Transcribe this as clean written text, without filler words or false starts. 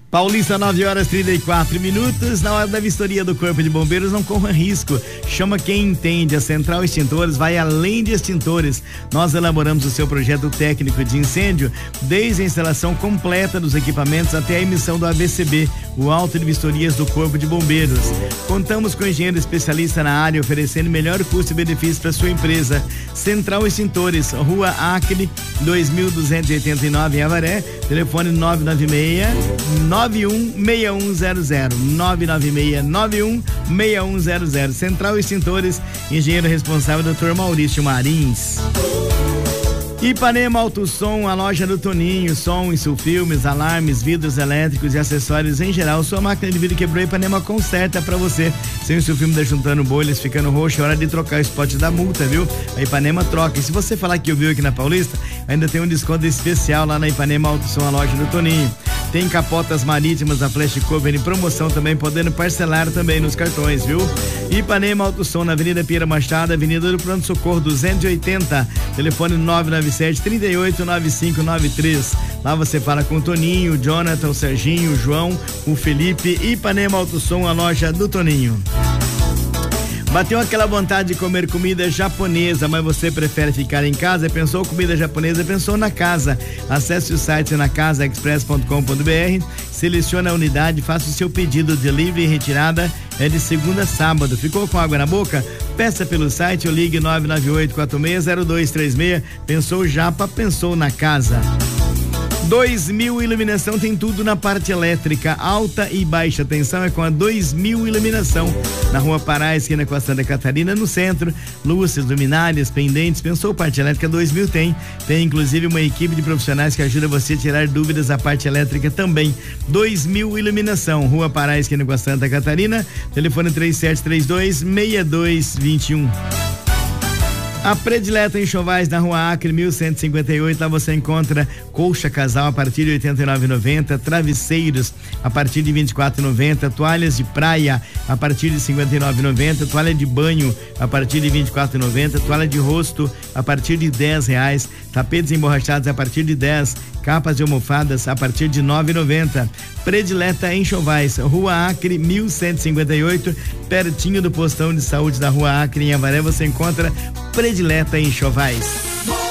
Paulista, 9h34. Na hora da vistoria do Corpo de Bombeiros, não corra risco. Chama quem entende. A Central Extintores vai além de extintores. Nós elaboramos o seu projeto técnico de incêndio, desde a instalação completa dos equipamentos até a emissão do AVCB, o auto de vistorias do Corpo de Bombeiros. Contamos com engenheiro especialista na área, oferecendo melhor custo e benefício para sua empresa. Central Extintores, Rua Acre, 2289 em Avaré. Telefone 996-916100. 996-916100. Central Extintores, engenheiro responsável Dr. Maurício Marins. Ipanema Autosom, a loja do Toninho, som, filmes, alarmes, vidros elétricos e acessórios em geral. Sua máquina de vidro quebrou, Ipanema conserta pra você. Sem o seu filme da juntando bolhas, ficando roxo, é hora de trocar o spot da multa, viu? A Ipanema troca. E se você falar que ouviu aqui na Paulista, ainda tem um desconto especial lá na Ipanema Autosom, a loja do Toninho. Tem capotas marítimas da Flash Cover em promoção também, podendo parcelar também nos cartões, viu? Ipanema Autosom, na Avenida Pira Machado, Avenida do Pronto Socorro 280, telefone 997-389593. Lá você fala com o Toninho, o Jonathan, o Serginho, o João, o Felipe. Ipanema Autosom, a loja do Toninho. Bateu aquela vontade de comer comida japonesa, mas você prefere ficar em casa? Pensou comida japonesa? Pensou na Casa. Acesse o site nacasaexpress.com.br, selecione a unidade, faça o seu pedido. Delivery e retirada é de segunda a sábado. Ficou com água na boca? Peça pelo site ou ligue 998-460236. Pensou japa? Pensou na Casa. 2000 Iluminação tem tudo na parte elétrica, alta e baixa tensão é com a 2000 Iluminação. Na Rua Pará, esquina com a Santa Catarina, no centro. Luzes, luminárias, pendentes. Pensou parte elétrica? 2000 tem inclusive uma equipe de profissionais que ajuda você a tirar dúvidas da parte elétrica também. 2000 Iluminação, Rua Pará, esquina com a Santa Catarina, telefone 3732-6221. A Predileta Enxovais na Rua Acre 1158, lá você encontra colcha casal a partir de R$ 89,90, travesseiros a partir de R$ 24,90, toalhas de praia a partir de R$ 59,90, toalha de banho a partir de R$ 24,90, toalha de rosto a partir de R$10, tapetes emborrachados a partir de 10, capas de almofadas a partir de R$ 9,90. Predileta Enxovais, Rua Acre 1158, pertinho do postão de saúde da Rua Acre em Avaré, você encontra Predileta Enxovais.